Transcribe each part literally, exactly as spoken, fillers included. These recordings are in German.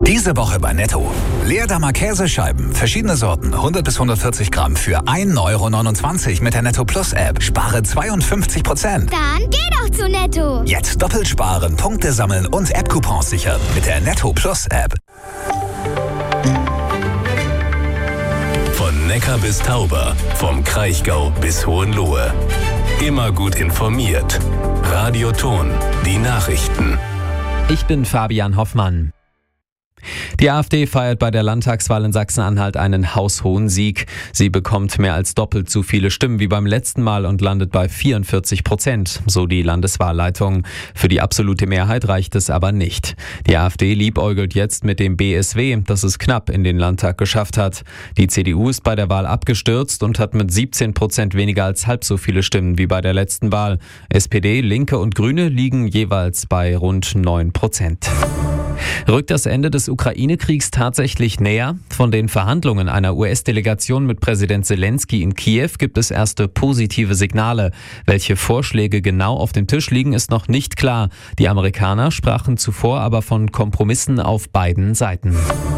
Diese Woche bei Netto. Leerdammer Käsescheiben, verschiedene Sorten, hundert bis hundertvierzig Gramm für ein Euro neunundzwanzig mit der Netto Plus App. Spare zweiundfünfzig Prozent. Dann geh doch zu Netto. Jetzt doppelt sparen, Punkte sammeln und App-Coupons sichern mit der Netto Plus App. Von Neckar bis Tauber, vom Kraichgau bis Hohenlohe. Immer gut informiert. Radio Ton, die Nachrichten. Ich bin Fabian Hoffmann. Die AfD feiert bei der Landtagswahl in Sachsen-Anhalt einen haushohen Sieg. Sie bekommt mehr als doppelt so viele Stimmen wie beim letzten Mal und landet bei vierundvierzig Prozent, so die Landeswahlleitung. Für die absolute Mehrheit reicht es aber nicht. Die AfD liebäugelt jetzt mit dem B S W, das es knapp in den Landtag geschafft hat. Die C D U ist bei der Wahl abgestürzt und hat mit siebzehn Prozent weniger als halb so viele Stimmen wie bei der letzten Wahl. S P D, Linke und Grüne liegen jeweils bei rund neun Prozent. Rückt das Ende des Ukraine-Kriegs tatsächlich näher? Von den Verhandlungen einer U S-Delegation mit Präsident Zelensky in Kiew gibt es erste positive Signale. Welche Vorschläge genau auf dem Tisch liegen, ist noch nicht klar. Die Amerikaner sprachen zuvor aber von Kompromissen auf beiden Seiten.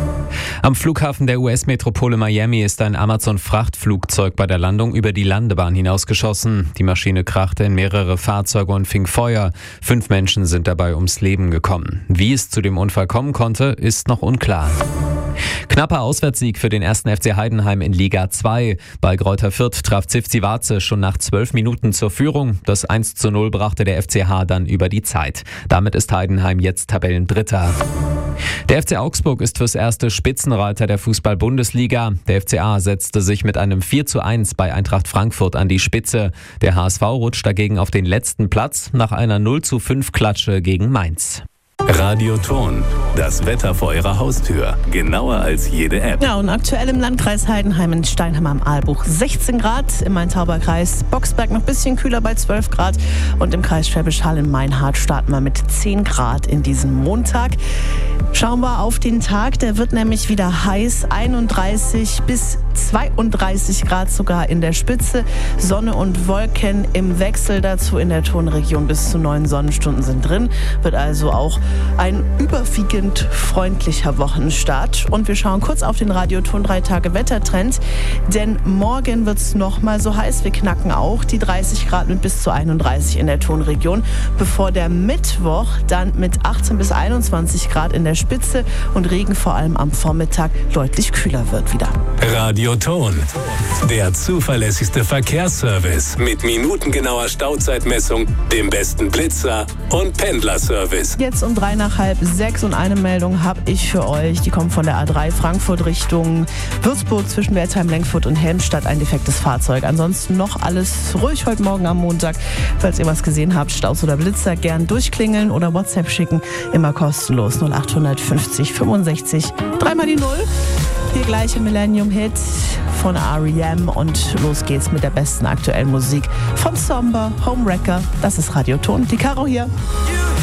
Am Flughafen der U S-Metropole Miami ist ein Amazon-Frachtflugzeug bei der Landung über die Landebahn hinausgeschossen. Die Maschine krachte in mehrere Fahrzeuge und fing Feuer. Fünf Menschen sind dabei ums Leben gekommen. Wie es zu dem Unfall kommen konnte, ist noch unklar. Knapper Auswärtssieg für den ersten F C Heidenheim in Liga zwei. Bei Greuther Fürth traf Zivzi Varze schon nach zwölf Minuten zur Führung. Das eins zu null brachte der F C H dann über die Zeit. Damit ist Heidenheim jetzt Tabellendritter. Der F C Augsburg ist fürs erste Spitzenreiter der Fußball-Bundesliga. Der F C A setzte sich mit einem vier zu eins bei Eintracht Frankfurt an die Spitze. Der H S V rutscht dagegen auf den letzten Platz nach einer null zu fünf Klatsche gegen Mainz. Radio Ton, das Wetter vor Ihrer Haustür. Genauer als jede App. Ja, und aktuell im Landkreis Heidenheim in Steinheim am Aalbuch sechzehn Grad, im Main-Tauber-Kreis Boxberg noch ein bisschen kühler bei zwölf Grad und im Kreis Schwäbisch Hall in Meinhardt starten wir mit zehn Grad in diesem Montag. Schauen wir auf den Tag, der wird nämlich wieder heiß, einunddreißig bis zweiunddreißig Grad sogar in der Spitze. Sonne und Wolken im Wechsel, dazu in der Tonregion bis zu neun Sonnenstunden sind drin. Wird also auch ein überwiegend freundlicher Wochenstart. Und wir schauen kurz auf den Radioton drei Tage Wettertrend, denn morgen wird es noch mal so heiß. Wir knacken auch die dreißig Grad mit bis zu einunddreißig in der Tonregion, bevor der Mittwoch dann mit achtzehn bis einundzwanzig Grad in der Spitze und Regen vor allem am Vormittag deutlich kühler wird wieder. Radio Ton, der zuverlässigste Verkehrsservice mit minutengenauer Stauzeitmessung, dem besten Blitzer und Pendlerservice. Jetzt um drei nach halb sechs und eine Meldung habe ich für euch. Die kommt von der A drei Frankfurt Richtung Würzburg zwischen Wertheim-Lenkfurt und Helmstadt. Ein defektes Fahrzeug. Ansonsten noch alles ruhig heute Morgen am Montag. Falls ihr was gesehen habt, Staus oder Blitzer, gern durchklingeln oder WhatsApp schicken. Immer kostenlos null acht fünfzig fünfundsechzig dreimal die Null. Hier gleich ein Millennium-Hit von R E M und los geht's mit der besten aktuellen Musik von Somber, Homewrecker. Das ist Radio Ton. Die Caro hier.